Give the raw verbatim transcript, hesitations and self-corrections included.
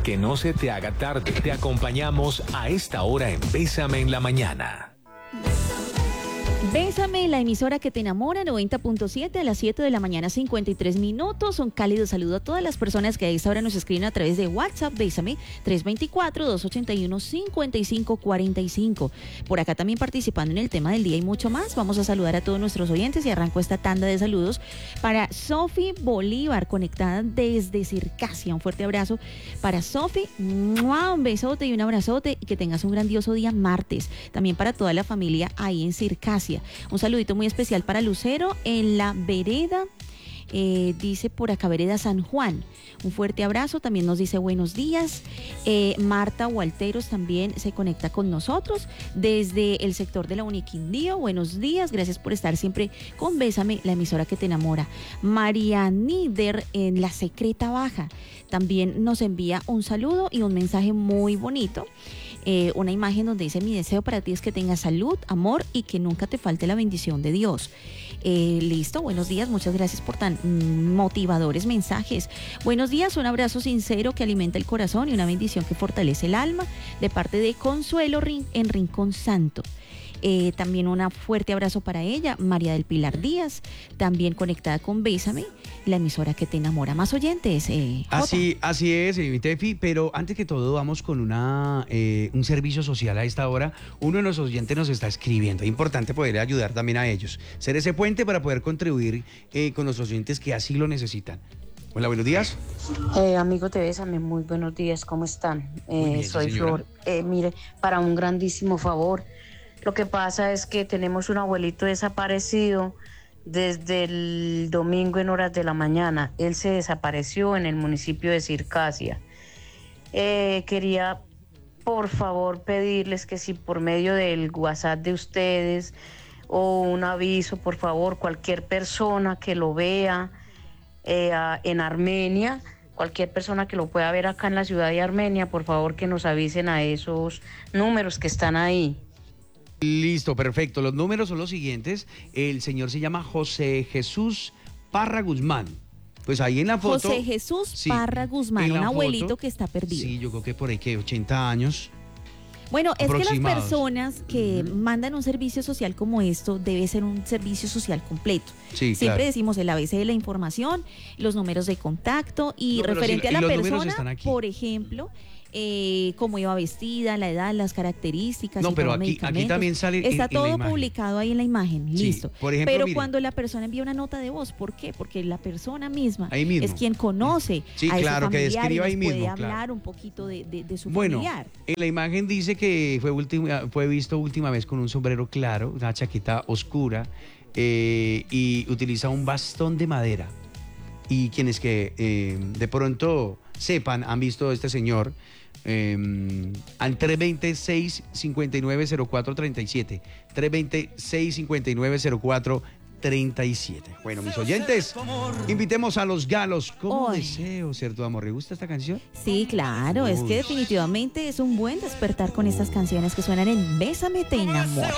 Que no se te haga tarde. Te acompañamos a esta hora en Bésame en la Mañana. Bésame, la emisora que te enamora, noventa punto siete a las siete de la mañana, cincuenta y tres minutos. Un cálido saludo a todas las personas que a esta hora nos escriben a través de WhatsApp. Bésame, tres dos cuatro, dos ocho uno, cinco cinco cuatro cinco. Por acá también participando en el tema del día y mucho más. Vamos a saludar a todos nuestros oyentes y arranco esta tanda de saludos para Sofi Bolívar, conectada desde Circasia. Un fuerte abrazo para Sofi. Un besote y un abrazote y que tengas un grandioso día martes. También para toda la familia ahí en Circasia. Un saludito muy especial para Lucero en la vereda, eh, dice por acá vereda San Juan. Un fuerte abrazo, también nos dice buenos días. eh, Marta Walteros también se conecta con nosotros desde el sector de la Uniquindío. Buenos días, gracias por estar siempre con Bésame, la emisora que te enamora. María Nider en la Secreta Baja también nos envía un saludo y un mensaje muy bonito. Eh, una imagen donde dice: mi deseo para ti es que tengas salud, amor y que nunca te falte la bendición de Dios. Eh, listo, buenos días, muchas gracias por tan mm, motivadores mensajes. Buenos días, un abrazo sincero que alimenta el corazón y una bendición que fortalece el alma de parte de Consuelo Rin- en Rincón Santo. Eh, también un fuerte abrazo para ella, María del Pilar Díaz, también conectada con Bésame, la emisora que te enamora. Más oyentes, eh, Así, así es, mi Tefi, pero antes que todo vamos con una eh, un servicio social a esta hora. Uno de los oyentes nos está escribiendo, es importante poder ayudar también a ellos, ser ese puente para poder contribuir eh, con los oyentes que así lo necesitan. Hola, buenos días. Eh, amigos de Bésame, muy buenos días, ¿cómo están? Eh, Muy bien, soy sí, señora. Flor. Eh, mire, para un grandísimo favor, lo que pasa es que tenemos un abuelito desaparecido desde el domingo en horas de la mañana. Él se desapareció en el municipio de Circasia. Eh, quería, por favor, pedirles que si por medio del WhatsApp de ustedes o un aviso, por favor, cualquier persona que lo vea eh, a, en Armenia, cualquier persona que lo pueda ver acá en la ciudad de Armenia, por favor que nos avisen a esos números que están ahí. Listo, perfecto. Los números son los siguientes. El señor se llama José Jesús Parra Guzmán. Pues ahí en la foto. José Jesús sí, Parra Guzmán, en un la abuelito foto, que está perdido. Sí, yo creo que por ahí que ochenta años. Bueno, es que las aproximados. personas que Ujú. mandan un servicio social como esto debe ser un servicio social completo. Sí, Siempre claro. decimos el A B C de la información, los números de contacto y No, pero referente sí, a y la los números están persona, aquí. por ejemplo, eh, cómo iba vestida, la edad, las características. No, y pero todo, aquí- aquí medicamentos. también sale en- Está en la todo imagen. publicado ahí en la imagen, Sí, listo. por ejemplo, pero mire. cuando la persona envía una nota de voz, ¿por qué? Porque la persona misma Ahí mismo. es quien conoce Sí, a ese claro, que familiar y describa nos ahí puede mismo, hablar claro. un poquito de, de- de su Bueno, familiar. en la imagen dice que fue, última, fue visto última vez con un sombrero claro, una chaqueta oscura eh, y utiliza un bastón de madera. Y quienes que eh, de pronto sepan, han visto a este señor eh, al tres dos seis, cinco nueve cero cuatro tres siete. tres dos seis, cinco nueve cero cuatro treinta y siete. Bueno, mis oyentes, invitemos a los galos. ¿Cómo Ay. deseo ser tu amor? ¿Le gusta esta canción? Sí, claro, es Uy. que definitivamente es un buen despertar con estas canciones que suenan en Bésame, te enamora.